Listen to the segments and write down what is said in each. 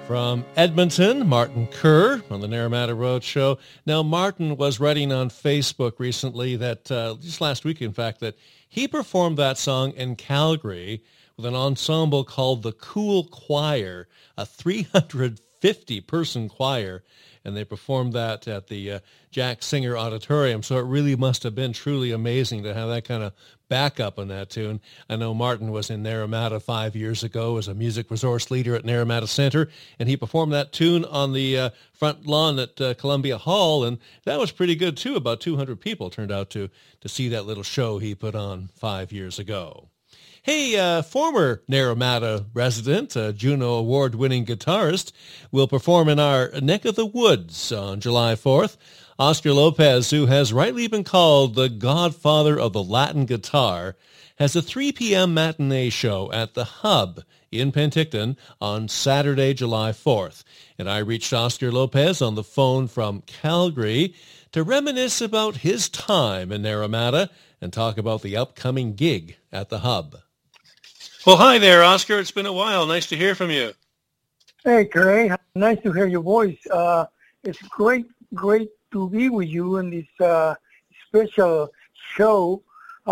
From Edmonton, Martin Kerr on the Naramata Road Show. Now, Martin was writing on Facebook recently that, just last week, in fact, that he performed that song in Calgary with an ensemble called the Cool Choir, a 350-person choir, and they performed that at the Jack Singer Auditorium. So it really must have been truly amazing to have that kind of backup on that tune. I know Martin was in Naramata 5 years ago as a music resource leader at Naramata Center, and he performed that tune on the front lawn at Columbia Hall, and that was pretty good too. About 200 people turned out to see that little show he put on 5 years ago. Hey, former Naramata resident, Juno Award-winning guitarist, will perform in our neck of the woods on July 4th. Oscar Lopez, who has rightly been called the godfather of the Latin guitar, has a 3 p.m. matinee show at the Hub in Penticton on Saturday, July 4th. And I reached Oscar Lopez on the phone from Calgary to reminisce about his time in Naramata and talk about the upcoming gig at the Hub. Well, hi there, Oscar. It's been a while. Nice to hear from you. Hey, Craig. Nice to hear your voice. It's great to be with you in this special show.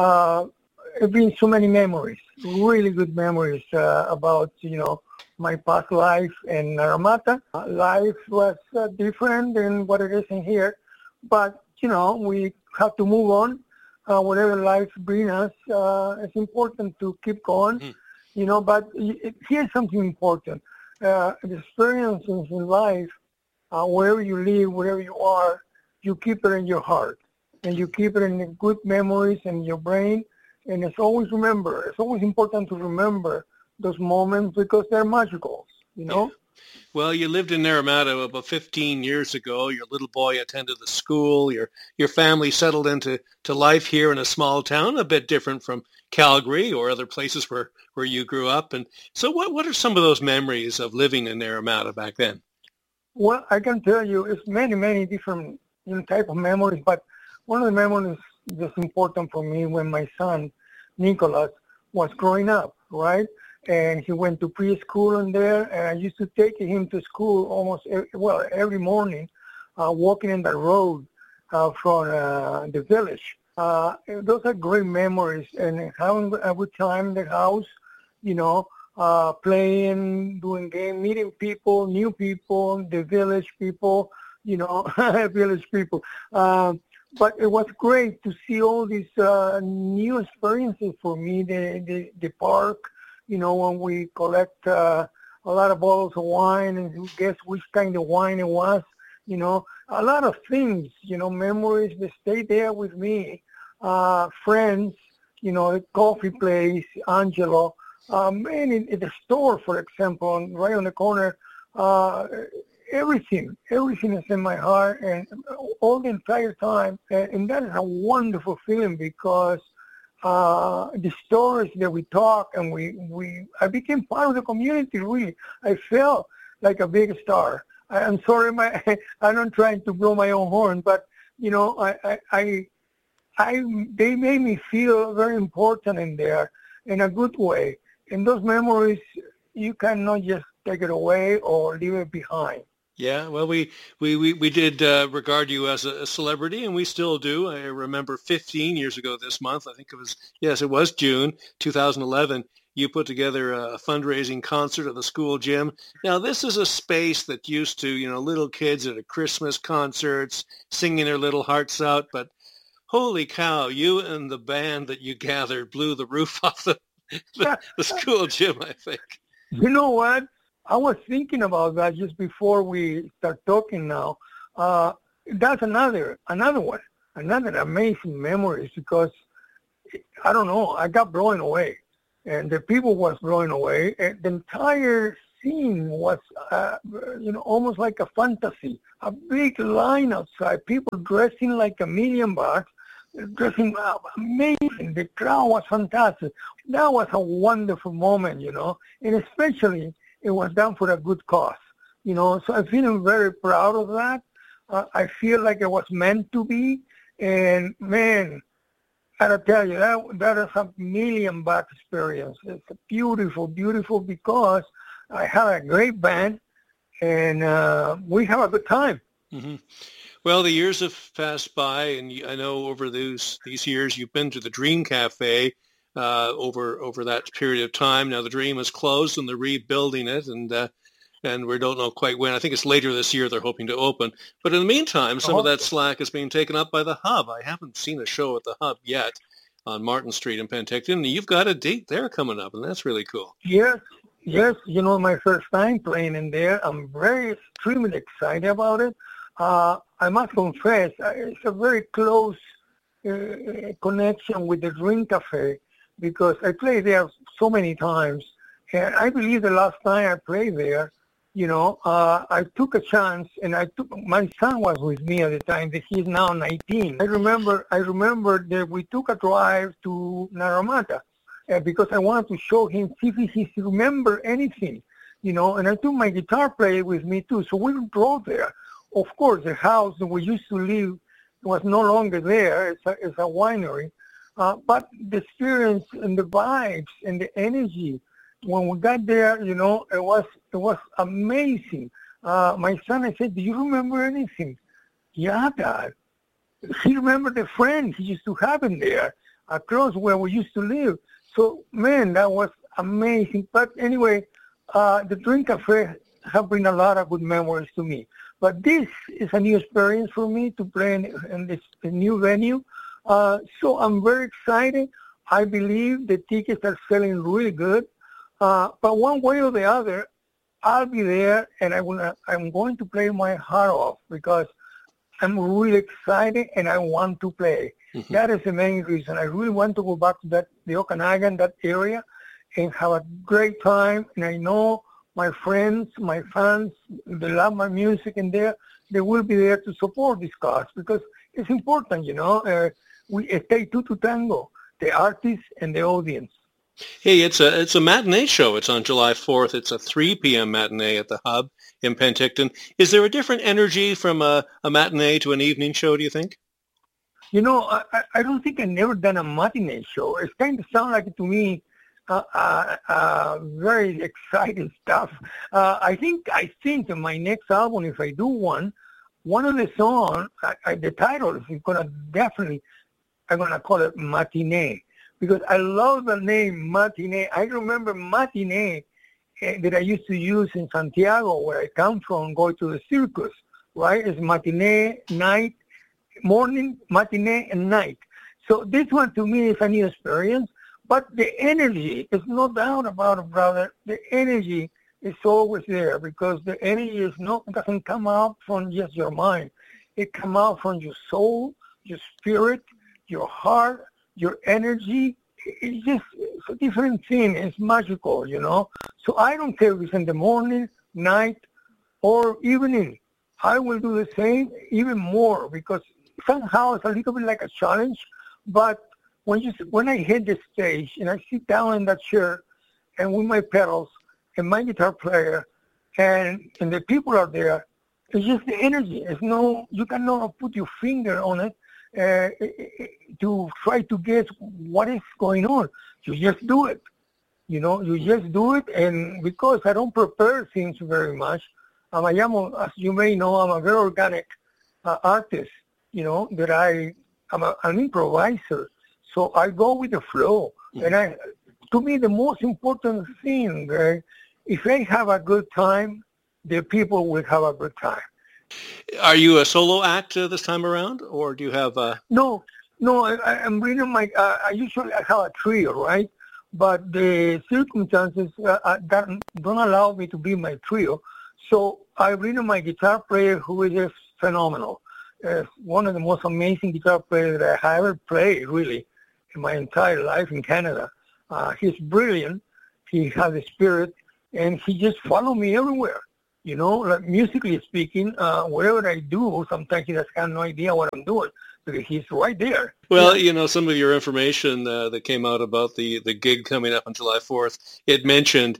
It's been so many memories, really good memories about, my past life in Naramata. Life was different than what it is in here, but, we have to move on. Whatever life brings us, it's important to keep going, but here's something important. The experiences in life, wherever you live, wherever you are, you keep it in your heart, and you keep it in the good memories in your brain, and it's always important to remember those moments because they're magical, Yeah. Well, you lived in Naramata about 15 years ago. Your little boy attended the school. Your family settled into life here in a small town, a bit different from Calgary or other places where you grew up. And so what are some of those memories of living in Naramata back then? Well, I can tell you it's many, many different type of memories, but one of the memories that's important for me when my son, Nicholas, was growing up, right? And he went to preschool in there, and I used to take him to school almost every morning, walking in the road from the village. Those are great memories, and having a good time in the house, playing, doing game, meeting people, new people, the village people, village people. But it was great to see all these new experiences for me, the park, when we collect a lot of bottles of wine and guess which kind of wine it was, a lot of things, memories that stay there with me. Friends, the coffee place, Angelo, and in the store, for example, right on the corner, everything is in my heart and all the entire time. And that is a wonderful feeling because the stories that we talk and I became part of the community, really. I felt like a big star. I'm sorry, I'm not trying to blow my own horn, but, they made me feel very important in there in a good way. And those memories, you cannot just take it away or leave it behind. Yeah, well, we did regard you as a celebrity, and we still do. I remember 15 years ago this month, I think it was June 2011, you put together a fundraising concert at the school gym. Now, this is a space that used to, little kids at Christmas concerts, singing their little hearts out, but holy cow, you and the band that you gathered blew the roof off the school gym, I think. You know what? I was thinking about that just before we start talking now. That's another one, another amazing memories because, I don't know, I got blown away. And the people was blown away. And the entire scene was, almost like a fantasy. A big line outside, people dressing like $1,000,000, dressing up, amazing. The crowd was fantastic. That was a wonderful moment, and especially it was done for a good cause, so I feel very proud of that. I feel like it was meant to be, and man, I gotta tell you, that is a $1,000,000 experience. It's beautiful, beautiful because I had a great band, and we have a good time. Mm-hmm. Well, the years have passed by, and I know over these years you've been to the Dream Cafe over that period of time. Now the Dream is closed, and they're rebuilding it, and we don't know quite when. I think it's later this year they're hoping to open. But in the meantime, some of that slack is being taken up by the Hub. I haven't seen a show at the Hub yet on Martin Street in Penticton. You've got a date there coming up, and that's really cool. Yes. You know, my first time playing in there. I'm very extremely excited about it. I must confess, it's a very close connection with the Dream Cafe because I played there so many times. And I believe the last time I played there, you know, I took a chance, and my son was with me at the time. That he's now 19. I remember that we took a drive to Naramata because I wanted to show him, see if he remember anything, you know. And I took my guitar player with me too, so we drove there. Of course, the house that we used to live was no longer there. It's a winery, but the experience and the vibes and the energy when we got there, you know, it was amazing. My son, I said, "Do you remember anything?" Yeah, Dad. He remembered the friends he used to have in there across where we used to live. So, man, that was amazing. But anyway, the Dream Cafe have been a lot of good memories to me. But this is a new experience for me to play in this new venue. So I'm very excited. I believe the tickets are selling really good. But one way or the other, I'll be there, and I'm going to play my heart off because I'm really excited and I want to play. Mm-hmm. That is the main reason. I really want to go back to the Okanagan, that area, and have a great time. And I know my friends, my fans, they love my music, and they will be there to support this cause because it's important, you know. We stay two to tango, the artist and the audience. Hey, it's a matinee show. It's on July 4th. It's a 3 p.m. matinee at the Hub in Penticton. Is there a different energy from a matinee to an evening show, do you think? You know, I don't think I've never done a matinee show. It kind of sounds like, to me, very exciting stuff. I think in my next album, if I do one of the songs, the title is I'm going to call it Matinee. Because I love the name Matinee. I remember Matinee that I used to use in Santiago, where I come from, go to the circus, right? It's matinee, night, morning, matinee, and night. So this one to me is a new experience, but the energy is no doubt about it, brother. The energy is always there because the energy doesn't come out from just your mind. It comes out from your soul, your spirit, your heart, your energy. It's a different thing. It's magical, you know. So I don't care if it's in the morning, night, or evening. I will do the same, even more, because somehow it's a little bit like a challenge. But when I hit the stage and I sit down in that chair and with my pedals and my guitar player and the people are there, it's just the energy. You cannot put your finger on it to try to guess what is going on. You just do it. You know, you just do it. And because I don't prepare things very much, as you may know, I'm a very organic artist, you know, that I'm an improviser. So I go with the flow. Mm-hmm. And to me, the most important thing, if I have a good time, the people will have a good time. Are you a solo act this time around, or do you have a... No, I'm reading I usually have a trio, right? But the circumstances don't allow me to be my trio. So I bring my guitar player, who is just phenomenal. One of the most amazing guitar players that I ever played, really, in my entire life in Canada. He's brilliant. He has a spirit, and he just follows me everywhere. You know, like musically speaking, whatever I do, sometimes he just has no idea what I'm doing because he's right there. Well, you know, some of your information that came out about the gig coming up on July 4th, it mentioned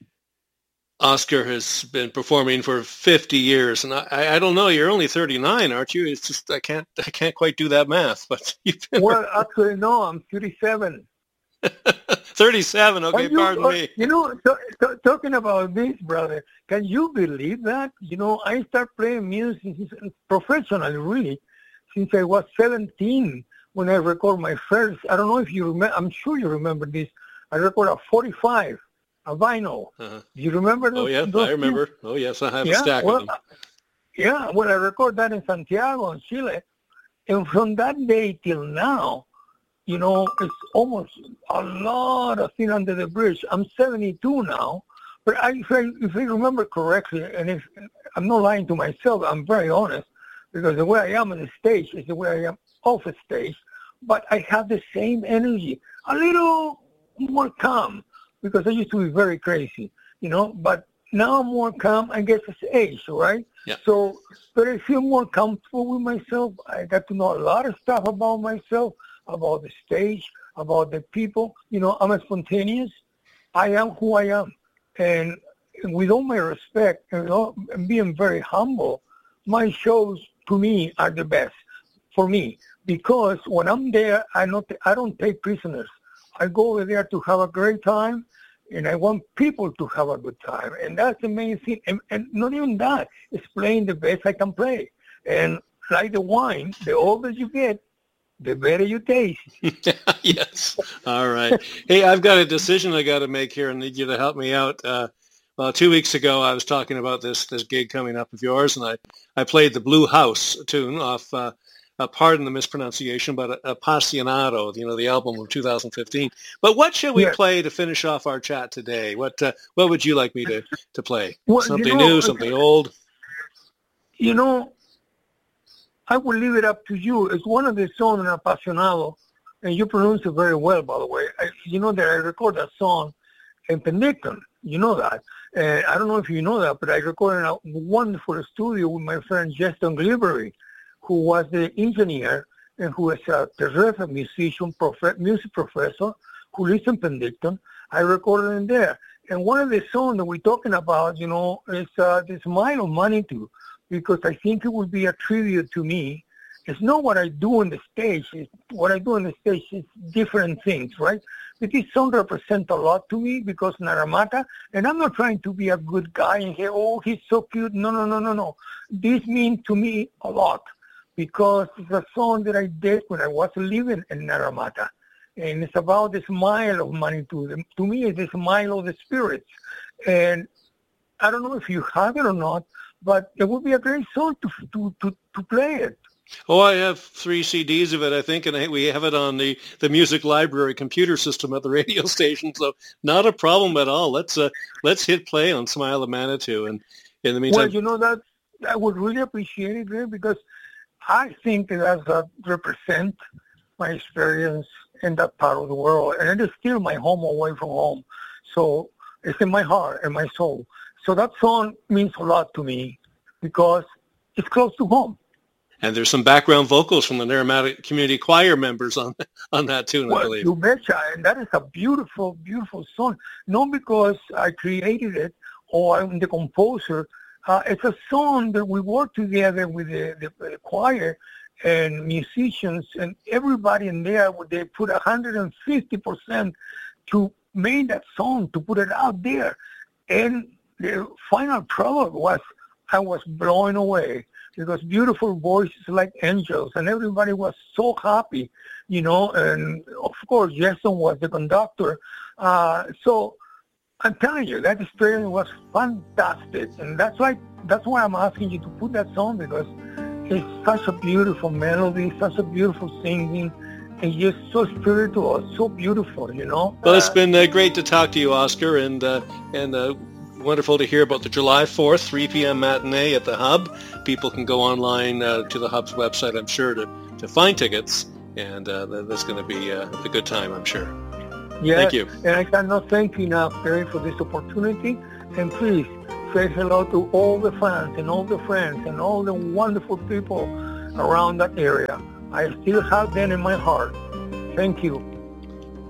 Oscar has been performing for 50 years, and I don't know. You're only 39, aren't you? It's just I can't quite do that math. But well, actually, no, I'm 37. 37. Okay, pardon me. Talking about this, brother, can you believe that? I started playing music professionally, really, since I was 17 when I record my first. I don't know if you remember. I'm sure you remember this. I recorded a 45, a vinyl. Uh-huh. Do you remember those? Oh, yeah, I remember. Things? Oh, yes, I have a stack of them. Yeah, I recorded that in Santiago, in Chile. And from that day till now, it's almost a lot of things under the bridge. I'm 72 now, but if I remember correctly, and if I'm not lying to myself, I'm very honest, because the way I am on the stage is the way I am off the stage, but I have the same energy, a little more calm, because I used to be very crazy, but now I'm more calm. I guess it's age, right? Yeah. So, but I feel more comfortable with myself. I got to know a lot of stuff about myself, about the stage, about the people. I'm a spontaneous. I am who I am. And with all my respect, and being very humble, my shows, to me, are the best for me. Because when I'm there, I don't take prisoners. I go over there to have a great time, and I want people to have a good time. And that's the main thing. And not even that. It's playing the best I can play. And like the wine, the older you get, the better you taste. Yes. All right. Hey, I've got a decision I got to make here and need you to help me out. Well, 2 weeks ago, I was talking about this gig coming up of yours, and I played the Blue House tune off, pardon the mispronunciation, but Appassionato, the album of 2015. But what should we play to finish off our chat today? What would you like me to play? Well, something new, something old? I will leave it up to you. It's one of the songs in Appassionato, and you pronounce it very well, by the way. That I record that song in Penticton. You know that. And I don't know if you know that, but I recorded in a wonderful studio with my friend Justin Glibery, who was the engineer and who is a terrific musician, music professor, who lives in Penticton. I recorded in there. And one of the songs that we're talking about, is The Smile of Manitou, because I think it would be a tribute to me. It's not what I do on the stage. What I do on the stage is different things, right? But this song represents a lot to me because Naramata, and I'm not trying to be a good guy and say, oh, he's so cute. No. This means to me a lot because it's a song that I did when I was living in Naramata. And it's about the smile of Manitou. To me, it's the smile of the spirits. And I don't know if you have it or not, but it would be a great song to play it. Oh, I have 3 CDs of it, I think, and we have it on the music library computer system at the radio station, so not a problem at all. Let's hit play on Smile of Manitou, and in the meantime... Well, that I would really appreciate it, really, because I think that represents my experience in that part of the world, and it is still my home away from home, so it's in my heart and my soul. So that song means a lot to me because it's close to home. And there's some background vocals from the Naramata Community Choir members on that tune, I believe. You betcha. And that is a beautiful, beautiful song. Not because I created it or I'm the composer. It's a song that we work together with the choir and musicians and everybody in there. They put 150% to make that song, to put it out there. And the final product was, I was blown away. Because beautiful voices like angels, and everybody was so happy, and of course, Jason was the conductor. So I'm telling you, that experience was fantastic, and that's why I'm asking you to put that song, because it's such a beautiful melody, such a beautiful singing, and just so spiritual, so beautiful, Well, it's been great to talk to you, Oscar, and wonderful to hear about the July 4th, 3 p.m. matinee at the Hub. People can go online to the Hub's website, I'm sure, to find tickets, and that's going to be a good time, I'm sure. Yes, thank you. And I cannot thank you enough, Terry, for this opportunity. And please say hello to all the fans and all the friends and all the wonderful people around that area. I still have them in my heart. Thank you.